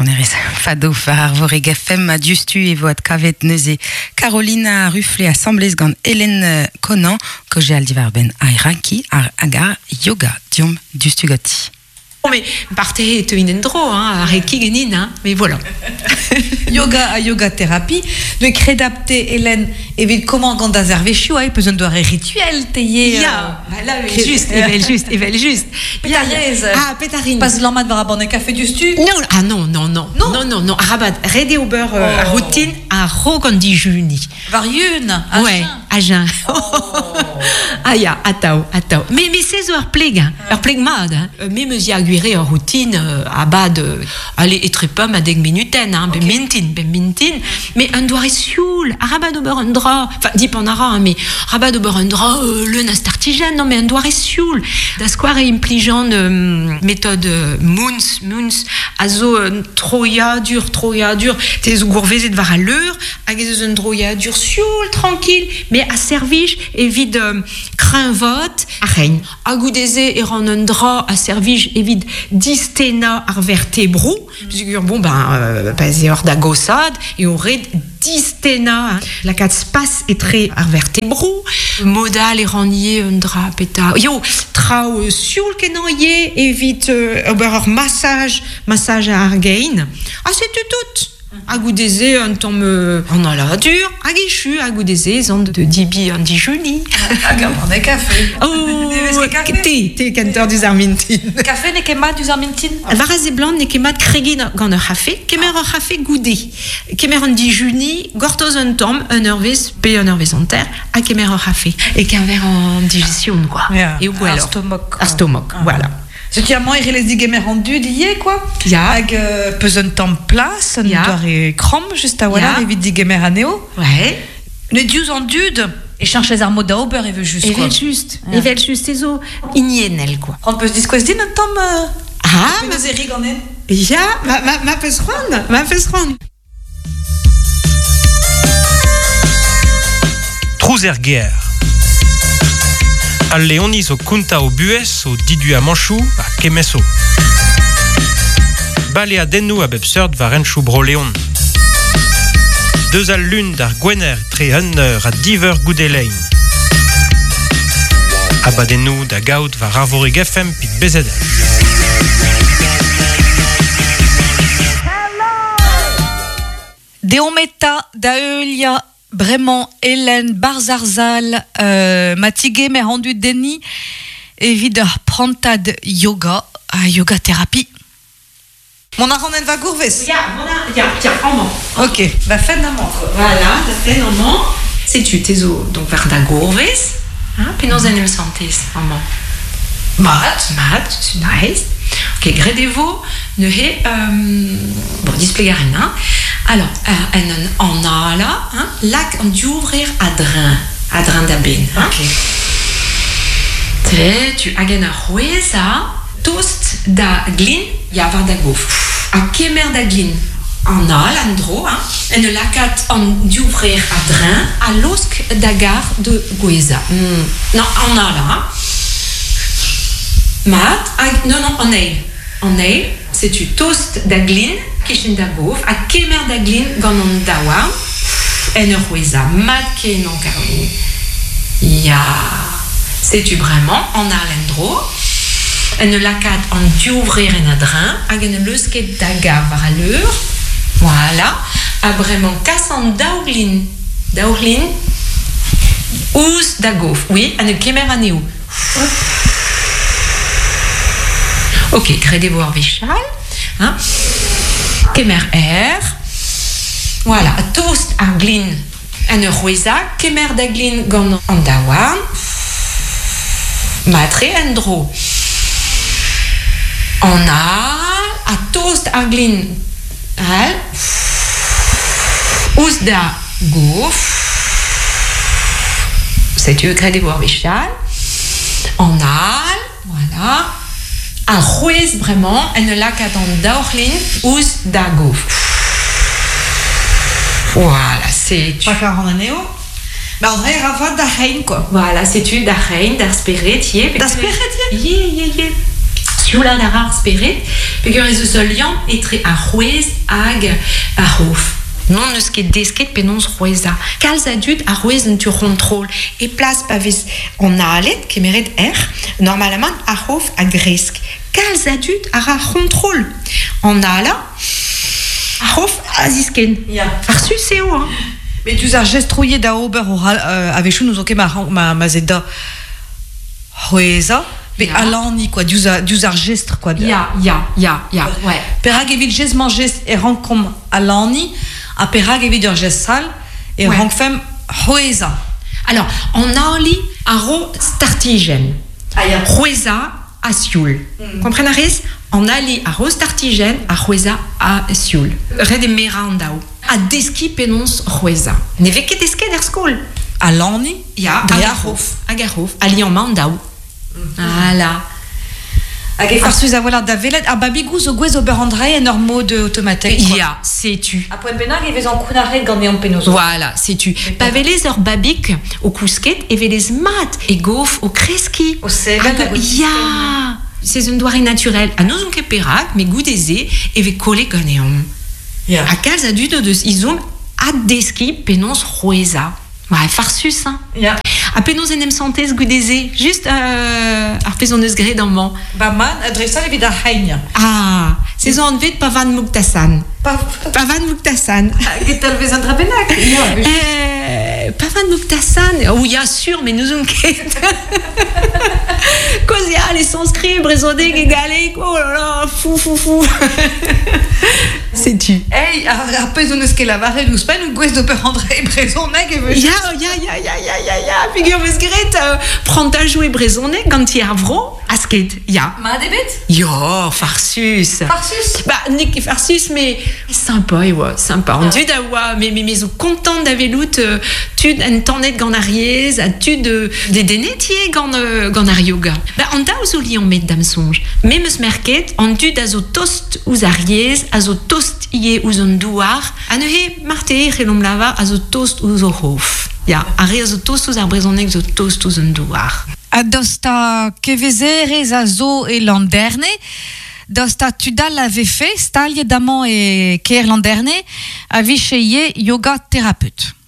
on est fado far vorig FM a justu et voat kavet neuze Carolina Rufflé assemblés gant Hélène Conan que j'ai aldivar ben airaki agar yoga diom justu gati. Mais partez te inendro hein reiki genin hein mais voilà. yoga thérapie de crédapter Hélène évite comment quand d'azervechu ai besoin de rituel tayé là juste pétarine pas l'amad va rabonner café du stu non rabat rede au beurre à routine à rogondi juni variune ouais à jeun aya atao mais c'est heures pleg mad mais me aguiré en routine à bas de aller être pas ma deg minuten hein ben mintin mais un doigt sioul rabat au beurre un drap enfin dit pendara mais rabat au beurre un drap le nastartigène non mais un doigt sioul da square impligeant méthode Moons azo troya dur tes gourvezé de var à l'heure agez un troya dur sioul tranquille mais à service évite craint vote à reine à goudézé et rend un drap à service évite distena ar vertébrou bon pas hors d'agossade et on red distena la quatre space est très ar vertébrou modal et renier un drap péta yo trao sioul kenoyer évite massage à argain c'est tout à goudézé un tombe en ala dur à guichu à goudézé zande de dibi en dijuni à gamin café thé canteur du zarmintine café n'est qu'ema du zarmintine varazé blanc n'est qu'ema krégin gant ur café kemer ur café goudé kemer en dijuni gortoz un tombe un nervis p un nervis en terre à kemer ur café et qu'un verre en digestion quoi et au bout alors stomac voilà. Ce qui a moins les digemer rendu d'hier quoi. Ya. Avec pesant temps place, on doit crom juste à voilà les vite digemer à néo. Ouais. Les dieux en dude et cherche les armes d'auber et veut juste quoi. Et veut juste les os inienel quoi. On peut se discuter un temps mais nous érig en est. Ya, ma pesron. Trouzer-guerre. Al leonis o kunta o bues o didu a manchou a kemeso. Bale a dennou a bep seurt va renchou bro leon. Deus al lun d'ar gwener tre hunner a diver goudelein. Abadennou da gaout va ravorig FM pit bezedel. Deometa da Eulia vraiment Hélène Barzarzal matigé mais rendu Denis et vide prantad yoga thérapie. Mon arronen va gourves. Tiens, en ok, va faire n'amant. Voilà, va faire n'amant. C'est tu tes os donc vers da gourves. Hein, puis nous en santé en mat, c'est nice. Ok, gredez-vous ne he bon display rien. Alors on a là hein lac on dû ouvrir adrin d'abin hein? Ok tu agena ça toast da glin ya var da gof a kemer da glin on a l'andro hein et ne lacat on dû ouvrir adrin à l'osque d'agar de goeza non on a là hein? Mat non on est c'est tu toast da glin kishin da gof a kemer da glin ganon dawa en rueza mat ke non Caroline ya c'est tu vraiment en a l'endro en lacat en dû ouvrir en adrin agen le sket daga par l'heure voilà a vraiment cassan daurlin ous da gof oui en kemer aneu ok crédez-vous arvichal hein kemer air voilà toast à glin en rueza kemer da glin gant en dawan matre endro on a toast à glin al ous da gof c'est tu crédez-vous arvichal on a voilà un ruiz vraiment elle ne l'a qu'à dans daurlin ous da gof voilà c'est pas car en anéo bah on dirait rava da reine quoi voilà c'est tu da reine d'aspéré tié d'aspéré tié Siula da rar spirit, pegur ez eus liam etre a c'hwez hag a c'hof. Non eus ket desket penons c'hweza. Kalz adut a c'hwez un tu contrôle. E plas pa vez an alet kemeret normalement a c'hof a gresk. Kalz adut a ra contrôle. An ala a c'hof a zisken. Ja. Farsus eo, hein. Mais tu as gestrouillé da ober avec chou nous ok ma zeda hoeza mais Ja. alani quoi tu as gestre quoi Ya, ouais. perag evit gest gest et rank comme alani a perag evit gest sal et Ouais. rank fem hoeza. Alors, on a li a ro startigen. Ah, ya. Hueza a Sioul. Comprenaris? On a li a ro startigen a Hueza a Sioul. Red merandao. A deski penons Hueza. Neve ket eske der skol. Alani Ya, Dreahof. Agarof. Ali en mandao. Voilà. Hag farsus a voilà da velet a babigou zo gwez ober andrei en ur mode automatique. Ya, sais-tu. A poen benag evez an kounare gant eon penoz. Voilà, sais-tu. Pa velez ur babik au kousket e velez mat e gof au kreski. O seven a gout Ya. C'est un doare naturel. A nous on ket perak, mais goudeze e ve kole gant eon. Ya. A kalz a dud eus izom a deski penons c'hweza. Ouais, farsus, hein. Ya. A penons enem santez goudeze, juste ar pezon eus gret an man. Ba man adresal evit a hain. Ah, c'est an vet pavan mouktassan. Pavan mouktassan. Getal vez an drabenak. Pavan mouktassan. Oh, ya sûr, mais nous on ket. Kozia, les sanskrit, brezodeg et galek. Oh là là, fou. Sais-tu. Hey, a pezon eus ket lavare nous pen ou gwez d'ober andrei brezoneg evez. Ya. Figure meus gret, prends ta jouet brezoneg gant ti ar vro, asket, ya. Ma debet? Yo, farsus. Farsus. Bah, nik farsus, mais sympa, et ouais, sympa. On dit d'avoir, mais ou content d'avelout, tu en tornet gant ariez, a tu de dénetier gant ar yoga. Bah, on t'a aux oli en met dam songe. Mais meus merket, on tu d'azo toast ouz ariez, azo toast ie ouz un douar, a ne he marte relom lava azo toast ouz o hof. Ya, ari azo toast ouz ar brezoneg zo toast ouz un douar. A dosta kevezerez a zo e landerne, dosta tudal ave fe, stalje damant e ker landerne, a vicheie yoga thérapeute.